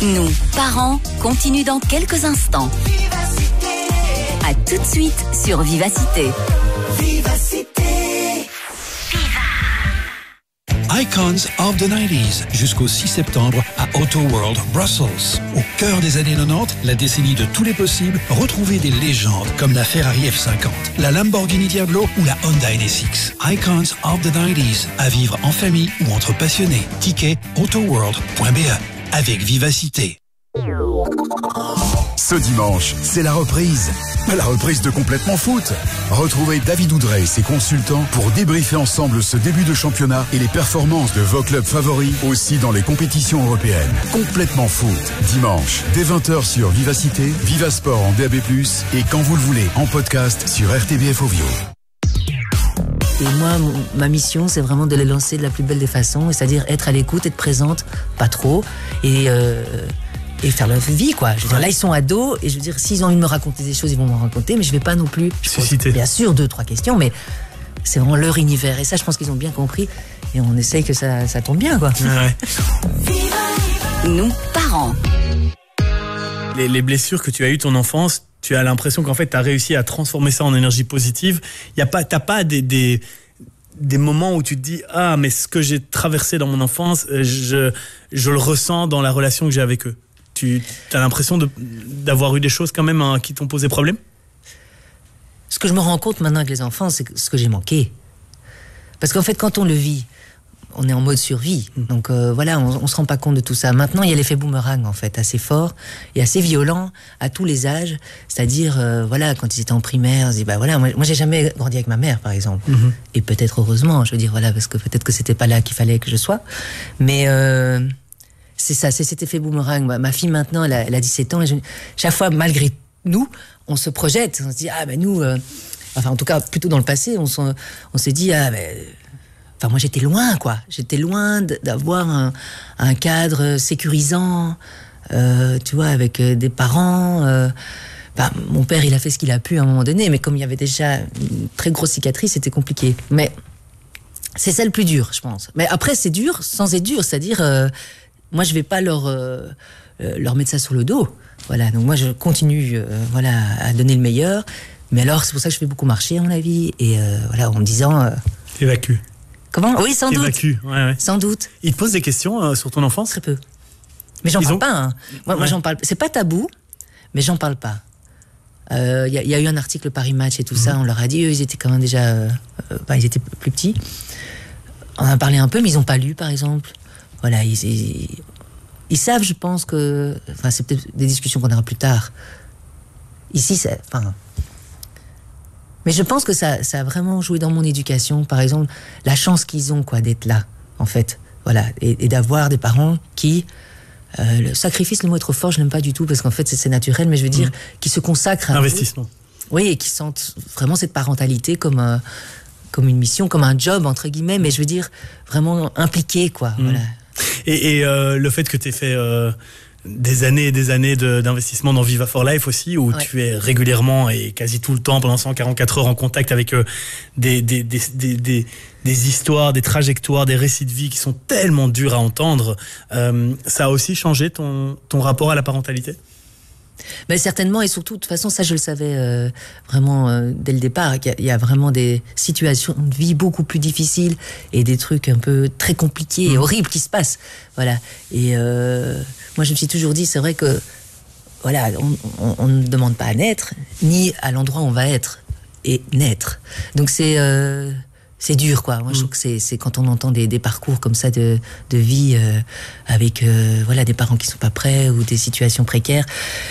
Nous, parents, continue dans quelques instants. À tout de suite sur Vivacité. Icons of the 90s, jusqu'au 6 septembre à Auto World Brussels. Au cœur des années 90, la décennie de tous les possibles, retrouvez des légendes comme la Ferrari F50, la Lamborghini Diablo ou la Honda NSX. Icons of the 90s, à vivre en famille ou entre passionnés. Ticket autoworld.be avec Vivacité. Ce dimanche, c'est la reprise. La reprise de Complètement Foot. Retrouvez David Oudrey et ses consultants pour débriefer ensemble ce début de championnat et les performances de vos clubs favoris aussi dans les compétitions européennes. Complètement Foot. Dimanche, dès 20h sur Vivacité, Vivasport en DAB+, et quand vous le voulez, en podcast sur RTBF Ovio. Et moi, ma mission, c'est vraiment de les lancer de la plus belle des façons, c'est-à-dire être à l'écoute, être présente, pas trop, et faire leur vie, quoi. Je veux dire, là, ils sont ados, et je veux dire, s'ils ont envie de me raconter des choses, ils vont m'en raconter, mais je vais pas non plus. Susciter. Bien sûr, 2-3 questions, mais c'est vraiment leur univers. Et ça, je pense qu'ils ont bien compris, et on essaye que ça tombe bien, quoi. Ouais. Nous, parents. Les blessures que tu as eues ton enfance, tu as l'impression qu'en fait, tu as réussi à transformer ça en énergie positive. T'as pas des moments où tu te dis « Ah, mais ce que j'ai traversé dans mon enfance, je le ressens dans la relation que j'ai avec eux ». Tu as l'impression d'avoir eu des choses quand même qui t'ont posé problème ? Ce que je me rends compte maintenant avec les enfants, c'est ce que j'ai manqué. Parce qu'en fait, quand on le vit, on est en mode survie. Donc voilà, on se rend pas compte de tout ça. Maintenant, il y a l'effet boomerang, en fait, assez fort et assez violent à tous les âges. C'est-à-dire, voilà, quand ils étaient en primaire, on se dit, bah voilà, moi j'ai jamais grandi avec ma mère, par exemple. Et peut-être heureusement, je veux dire, voilà, parce que peut-être que c'était pas là qu'il fallait que je sois. Mais c'est ça, c'est cet effet boomerang. Ma fille, maintenant, elle a 17 ans. Et chaque fois, malgré nous, on se projette. On se dit, ah ben nous... enfin, en tout cas, plutôt dans le passé, on s'est dit, ah ben... Enfin, moi, j'étais loin, quoi. J'étais loin d'avoir un cadre sécurisant, tu vois, avec des parents. Mon père, il a fait ce qu'il a pu à un moment donné, mais comme il y avait déjà une très grosse cicatrice, c'était compliqué. Mais c'est ça le plus dur, je pense. Mais après, c'est dur sans être dur. C'est-à-dire, moi, je vais pas leur mettre ça sur le dos. Voilà. Donc, moi, je continue, voilà, à donner le meilleur. Mais alors, c'est pour ça que je fais beaucoup marcher, à mon avis. Et voilà, en me disant... Évacue. Comment ? Oui, sans doute. Ouais. Sans doute. Ils te posent des questions sur ton enfance ? Très peu. Mais j'en parle pas. Hein. Moi, j'en parle. C'est pas tabou, mais j'en parle pas. Il y a eu un article Paris Match et tout ça. On leur a dit, eux, ils étaient quand même déjà, ils étaient plus petits. On en a parlé un peu, mais ils ont pas lu, par exemple. Voilà, ils savent, je pense que, enfin, c'est peut-être des discussions qu'on aura plus tard. Ici, mais je pense que ça a vraiment joué dans mon éducation, par exemple, la chance qu'ils ont, quoi, d'être là, en fait. Voilà. Et d'avoir des parents qui, le sacrifice, le mot est trop fort, je l'aime pas du tout, parce qu'en fait, c'est naturel, mais je veux dire, qui se consacrent à investissement. Oui, et qui sentent vraiment cette parentalité comme une mission, comme un job, entre guillemets, mais je veux dire, vraiment impliqué, quoi. Voilà. Et le fait que tu aies fait des années et des années d'investissement dans Viva for Life aussi, où tu es régulièrement et quasi tout le temps, pendant 144 heures, en contact avec des histoires, des trajectoires, des récits de vie qui sont tellement durs à entendre. Ça a aussi changé ton rapport à la parentalité ? Ben certainement, et surtout, de toute façon, ça je le savais vraiment dès le départ, qu'il y a vraiment des situations de vie beaucoup plus difficiles et des trucs un peu très compliqués et horribles qui se passent. Voilà. Et moi, je me suis toujours dit, c'est vrai que voilà, on ne demande pas à naître, ni à l'endroit où on va être et naître. Donc c'est dur, quoi. Moi, je trouve que c'est quand on entend des parcours comme ça de vie avec voilà, des parents qui sont pas prêts ou des situations précaires.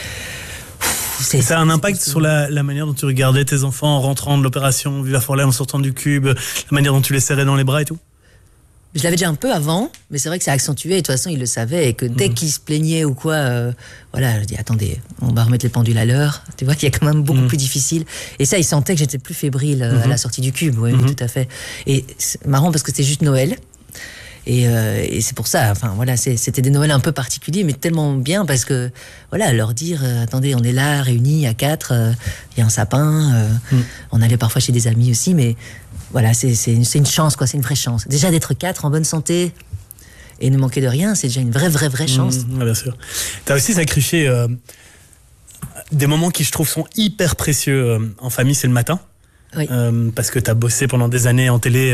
Ça a un impact sur la manière dont tu regardais tes enfants en rentrant de l'opération Viva for Life, en sortant du cube, la manière dont tu les serrais dans les bras et tout ? Je l'avais déjà un peu avant, mais c'est vrai que ça a accentué, et de toute façon, ils le savaient, et que dès qu'ils se plaignaient ou quoi, voilà, je dis, attendez, on va remettre les pendules à l'heure, tu vois, qu'il y a quand même beaucoup plus difficile. Et ça, ils sentaient que j'étais plus fébrile à la sortie du cube, oui, tout à fait. Et c'est marrant parce que c'était juste Noël, et c'est pour ça, enfin, voilà, c'était des Noëls un peu particuliers, mais tellement bien, parce que, voilà, leur dire, attendez, on est là, réunis à 4, il y a un sapin, on allait parfois chez des amis aussi, mais... Voilà, c'est une chance, quoi, c'est une vraie chance. Déjà d'être 4 en bonne santé Et ne manquer de rien, c'est déjà une vraie chance. Bien sûr. Tu as aussi sacrifié des moments qui, je trouve, sont hyper précieux en famille, c'est le matin. Oui. Parce que tu as bossé pendant des années en télé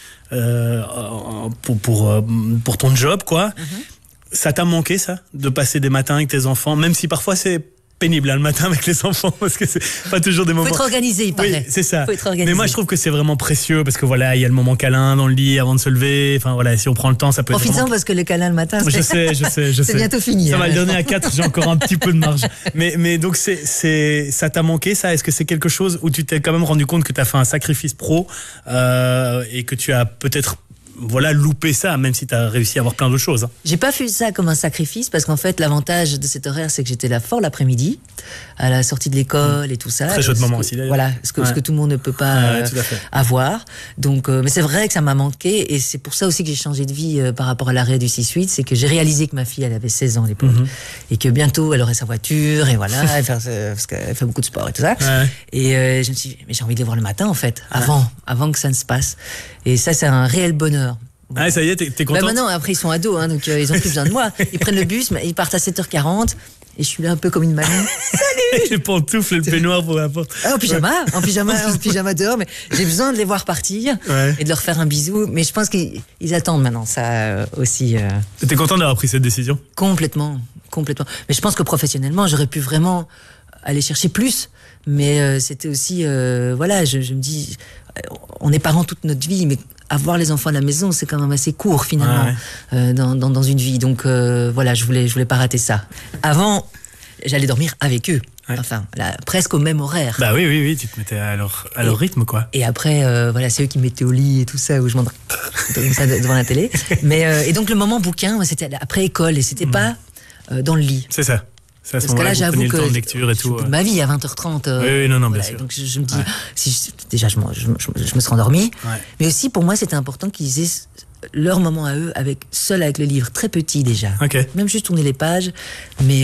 pour ton job, quoi. Ça t'a manqué, ça, de passer des matins avec tes enfants, même si parfois c'est pénible, le matin avec les enfants, parce que c'est pas toujours des moments... Faut être organisé, il paraît. Oui, c'est ça. Faut être organisé. Mais moi, je trouve que c'est vraiment précieux, parce que voilà, il y a le moment câlin dans le lit avant de se lever. Enfin voilà, si on prend le temps, ça peut être Profites-en vraiment... parce que le câlin le matin, Je sais. c'est bientôt fini. Ça va, le dernier à 4, j'ai encore un petit peu de marge. Mais donc, ça t'a manqué, ça? Est-ce que c'est quelque chose où tu t'es quand même rendu compte que tu as fait un sacrifice pro et que tu as peut-être loupé ça, même si tu as réussi à avoir plein d'autres choses. J'ai pas fait ça comme un sacrifice, parce qu'en fait, l'avantage de cet horaire, c'est que j'étais là fort l'après-midi, à la sortie de l'école et tout ça. Très chouette moment aussi, d'ailleurs. Voilà, ce que tout le monde ne peut pas avoir. Donc, mais c'est vrai que ça m'a manqué, et c'est pour ça aussi que j'ai changé de vie par rapport à l'arrêt du 6-8, c'est que j'ai réalisé que ma fille, elle avait 16 ans à l'époque, et que bientôt, elle aurait sa voiture, et voilà, parce qu'elle fait beaucoup de sport et tout ça. Et je me suis dit, mais j'ai envie de les voir le matin, en fait, avant que ça ne se passe. Et ça, c'est un réel bonheur. Ah, ça y est, t'es contente? Maintenant, après, ils sont ados, donc ils ont plus besoin de moi. Ils prennent le bus, mais ils partent à 7h40, et je suis là un peu comme une mamie. Salut! Les pantoufles et le peignoir pour la porte. En pyjama dehors, mais j'ai besoin de les voir partir et de leur faire un bisou. Mais je pense qu'ils attendent maintenant ça aussi. T'es content d'avoir pris cette décision? Complètement. Mais je pense que professionnellement, j'aurais pu vraiment aller chercher plus. Mais c'était aussi, je me dis, on est parents toute notre vie, mais avoir les enfants à la maison, c'est quand même assez court finalement dans une vie. Donc je voulais pas rater ça. Avant, j'allais dormir avec eux. Enfin, presque au même horaire. Bah oui, tu te mettais à leur rythme, quoi. Et après, c'est eux qui me mettaient au lit et tout ça, où je m'endors comme ça devant la télé. Mais et donc le moment bouquin, c'était après école, et c'était pas dans le lit. C'est ça. Parce que là, j'avoue que le temps de lecture et tout. Ma vie à 20h30. Oui, non, bien sûr. Donc je me dis, déjà, je me serais endormie. Mais aussi, pour moi, c'était important qu'ils aient leur moment à eux, seul avec le livre, très petit déjà. Même juste tourner les pages, mais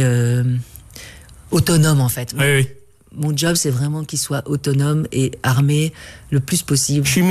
autonome en fait. Oui. Mon job, c'est vraiment qu'ils soient autonomes et armés le plus possible.